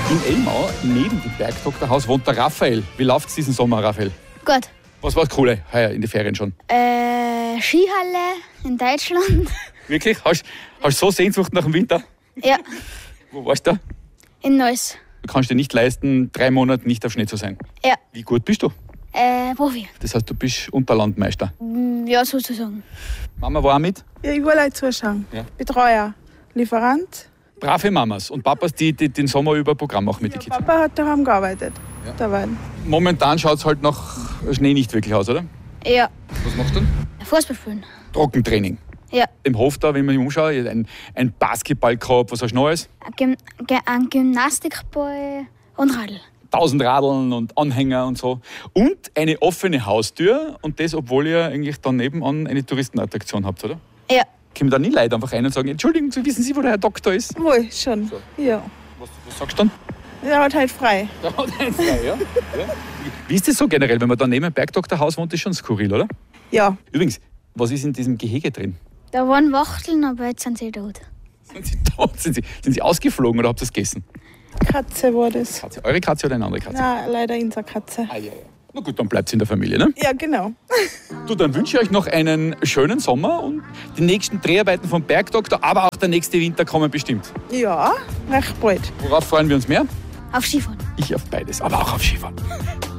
In Elmau, neben dem Bergdoktorhaus, wohnt der Raphael. Wie läuft's diesen Sommer, Raphael? Gut. Was war das Coole heuer in den Ferien schon? Skihalle in Deutschland. Wirklich? Hast du so Sehnsucht nach dem Winter? Ja, Wo warst du? in Neuss. Du kannst dir nicht leisten, 3 Monate nicht auf Schnee zu sein. Ja, Wie gut bist du? Profi. Das heißt, du bist Unterlandmeister. Ja, sozusagen. Mama war auch mit? Ja, ich will euch zuschauen. Ja. Betreuer, Lieferant. Brave Mamas und Papas, die den Sommer über Programm machen mit den Kids. Papa hat daheim gearbeitet. Ja. Da Momentan schaut es halt nach Schnee nicht wirklich aus, oder? Ja, Was machst du denn? Fußball spielen. Trockentraining. Ja, Im Hof da, wenn man sich umschaut, ein Basketballkorb, was hast du noch alles? ein Gymnastikball und Radl. 1000 Radeln und Anhänger und so. Und eine offene Haustür und das, obwohl ihr eigentlich dann nebenan eine Touristenattraktion habt, oder? Ja, Kommen da nie Leute einfach rein und sagen, Entschuldigung, wissen Sie, wo der Herr Doktor ist? wohl, schon. So. Ja. Was sagst du dann? Er hat halt frei. Der hat einen frei, ja? Wie ist das so generell, wenn man da neben dem Bergdoktorhaus wohnt, ist schon skurril, oder? Ja. Übrigens, was ist in diesem Gehege drin? da waren Wachteln, aber jetzt sind sie tot. Sind Sie tot? Sind Sie ausgeflogen oder habt ihr es gegessen? Katze war das. Katze. Eure Katze oder eine andere Katze? Na, leider unsere Katze. Ah, ja. Na gut, dann bleibt es in der Familie, ne? Ja, genau. Du, dann wünsche ich euch noch einen schönen Sommer und die nächsten Dreharbeiten vom Bergdoktor, aber auch der nächste Winter kommen bestimmt. Ja, recht bald. Worauf freuen wir uns mehr? Auf Skifahren. Ich auf beides, aber auch auf Skifahren.